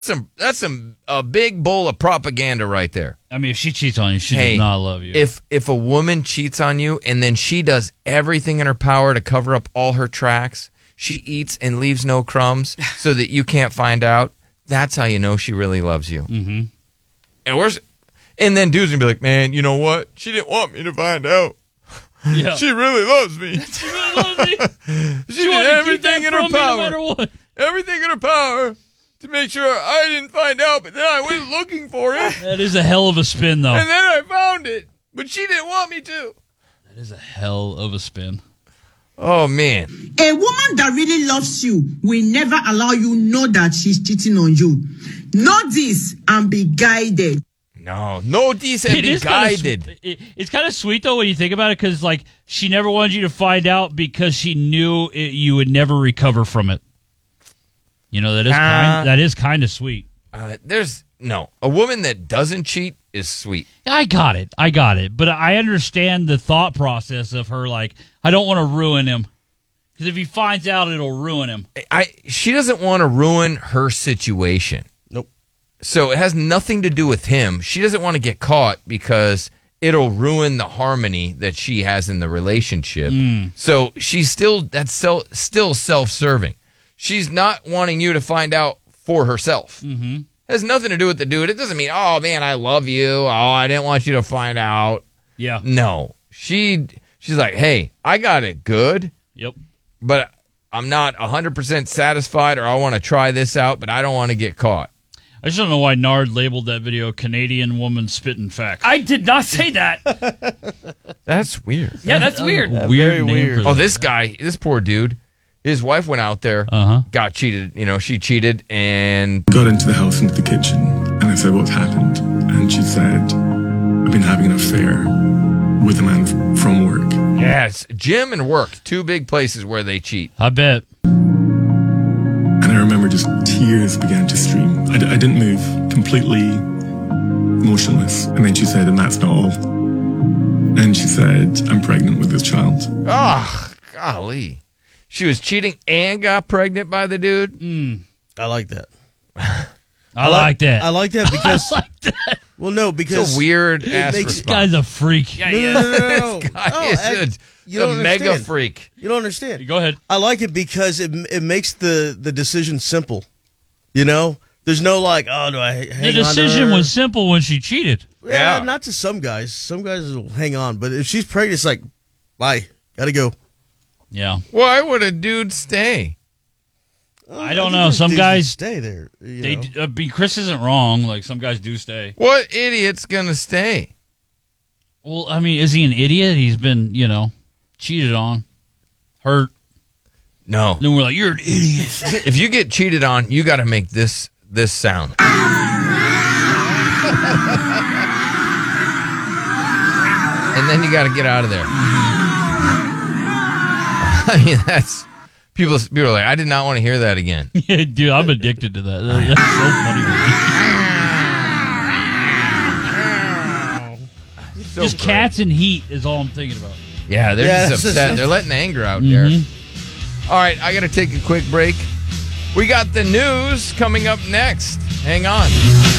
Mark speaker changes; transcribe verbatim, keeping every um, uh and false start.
Speaker 1: Some that's some a big bowl of propaganda right there.
Speaker 2: I mean, if she cheats on you, she
Speaker 1: hey,
Speaker 2: does not love you.
Speaker 1: If if a woman cheats on you and then she does everything in her power to cover up all her tracks, she eats and leaves no crumbs so that you can't find out, that's how you know she really loves you.
Speaker 2: Mm-hmm.
Speaker 1: And we're, and then dudes gonna be like, man, you know what? She didn't want me to find out.
Speaker 2: Yeah.
Speaker 1: She really loves me.
Speaker 2: She really loves me.
Speaker 1: she,
Speaker 2: she
Speaker 1: did everything in her
Speaker 2: from me
Speaker 1: power.
Speaker 2: No matter what.
Speaker 1: Everything in her power to make sure I didn't find out, but then I went looking for it.
Speaker 2: That is a hell of a spin, though.
Speaker 1: And then I found it, but she didn't want me to.
Speaker 2: That is a hell of a spin.
Speaker 1: Oh, man.
Speaker 3: A woman that really loves you will never allow you know that she's cheating on you. Know this and be guided.
Speaker 1: No, know this and
Speaker 2: It
Speaker 1: be
Speaker 2: is kinda
Speaker 1: guided.
Speaker 2: sw- it- it's kind of sweet, though, when you think about it, because, like, she never wanted you to find out because she knew it, you would never recover from it. You know, that is
Speaker 1: Uh,
Speaker 2: kind, that is kind of sweet.
Speaker 1: Uh, there's, no, a woman that doesn't cheat is sweet.
Speaker 2: I got it. I got it. But I understand the thought process of her, like, I don't want to ruin him. Because if he finds out, it'll ruin him.
Speaker 1: I She doesn't want to ruin her situation.
Speaker 4: Nope.
Speaker 1: So it has nothing to do with him. She doesn't want to get caught because it'll ruin the harmony that she has in the relationship.
Speaker 2: Mm.
Speaker 1: So she's still, that's so, still self-serving. She's not wanting you to find out for herself.
Speaker 2: Mm-hmm.
Speaker 1: It has nothing to do with the dude. It doesn't mean, oh, man, I love you. Oh, I didn't want you to find out.
Speaker 2: Yeah.
Speaker 1: No. She She's like, hey, I got it good.
Speaker 2: Yep.
Speaker 1: But I'm not one hundred percent satisfied, or I want to try this out, but I don't want to get caught.
Speaker 2: I just don't know why Nard labeled that video Canadian woman spitting facts.
Speaker 5: I did not say that.
Speaker 1: That's weird.
Speaker 5: Yeah, that's weird.
Speaker 2: Weird
Speaker 4: very
Speaker 2: name
Speaker 4: weird.
Speaker 2: for
Speaker 1: Oh,
Speaker 2: that.
Speaker 1: this guy, this poor dude, his wife went out there,
Speaker 2: Uh-huh.
Speaker 1: got cheated. You know, she cheated, and
Speaker 6: Got into the house, into the kitchen, and I said, what's happened? And she said, I've been having an affair with a man f- from work.
Speaker 1: yes, gym and work, two big places where they cheat.
Speaker 2: I bet.
Speaker 6: And I remember just tears began to stream. I, d- I didn't move, completely motionless. And then she said, and that's not all. And she said, I'm pregnant with this child.
Speaker 1: Oh, golly. She was cheating and got pregnant by the dude?
Speaker 2: Mm.
Speaker 4: I like that.
Speaker 2: I like that.
Speaker 4: I like that because.
Speaker 2: I like that.
Speaker 4: Well, no, because
Speaker 1: It's a weird ass
Speaker 4: makes-
Speaker 2: This
Speaker 1: response.
Speaker 2: guy's a freak.
Speaker 5: Yeah,
Speaker 4: No,
Speaker 5: yeah.
Speaker 4: no, no, no, no.
Speaker 1: This guy
Speaker 4: No,
Speaker 1: is
Speaker 4: act-
Speaker 1: a,
Speaker 4: you don't
Speaker 1: a mega
Speaker 4: understand.
Speaker 1: freak.
Speaker 4: You don't understand.
Speaker 2: Go ahead.
Speaker 4: I like it because it it makes the, the decision simple. You know, there's no like, oh, do I hang
Speaker 2: The
Speaker 4: on to
Speaker 2: decision
Speaker 4: her?
Speaker 2: was simple when she cheated.
Speaker 4: yeah,
Speaker 1: Yeah.
Speaker 4: not to some guys. Some guys will hang on, but if she's pregnant, it's like, bye, gotta go.
Speaker 2: Yeah.
Speaker 1: Why would a dude stay?
Speaker 2: I don't
Speaker 4: think
Speaker 2: know.
Speaker 4: there's
Speaker 2: Some
Speaker 4: dudes that
Speaker 2: guys-
Speaker 4: stay there. You
Speaker 2: They
Speaker 4: know?
Speaker 2: d- uh, be Chris isn't wrong. Like, some guys do stay.
Speaker 1: What idiot's going to stay?
Speaker 2: Well, I mean, is he an idiot? He's been, you know, cheated on, hurt.
Speaker 1: No.
Speaker 2: Then we're like, you're an idiot.
Speaker 1: If you get cheated on, you got to make this this sound. And then you got to get out of there. I mean, that's people. People are like, I did not want to hear that again.
Speaker 2: Yeah, dude, I'm addicted to that. That- That's so funny.
Speaker 1: So
Speaker 2: Just
Speaker 1: great.
Speaker 2: cats and heat is all I'm thinking about.
Speaker 1: Yeah, they're
Speaker 4: Yeah,
Speaker 1: just
Speaker 4: that's
Speaker 1: upset.
Speaker 4: just-
Speaker 1: They're letting the anger out
Speaker 2: Mhm.
Speaker 1: there. All right, I got to take a quick break. We got the news coming up next. Hang on.